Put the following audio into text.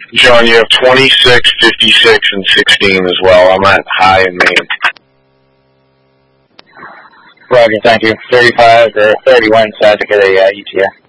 John, you have 26, 56, and 16 as well. I'm at high and main. Roger, thank you. 35 or 31, so I have to get a ETA.